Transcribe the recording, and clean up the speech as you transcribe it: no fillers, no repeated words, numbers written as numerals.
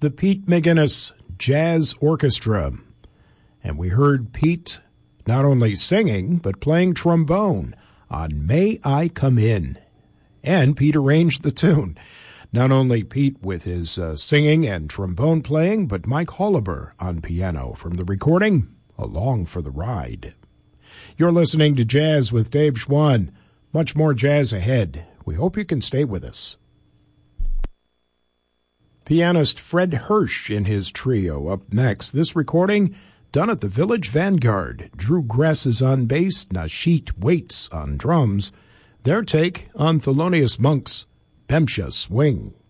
the Pete McGinnis Jazz Orchestra. And we heard Pete not only singing, but playing trombone on May I Come In. And Pete arranged the tune. Not only Pete with his singing and trombone playing, but Mike Holliber on piano from the recording Along for the Ride. You're listening to Jazz with Dave Schwann. Much more jazz ahead. We hope you can stay with us. Pianist Fred Hirsch in his trio up next. This recording done at the Village Vanguard. Drew Gress is on bass, Nasheet Waits on drums. Their take on Thelonious Monk's Bemsha Swing.